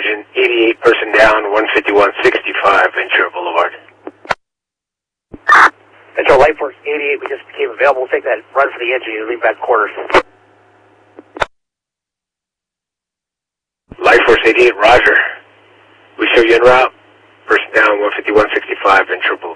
engine, 88 person down, 15165 Ventura Boulevard. Ventura Light Force 88, we just became available. We'll take that run for the engine, you leave back quarters. Light Force 88, roger. We show you en route. Person down, 15165 Ventura Boulevard.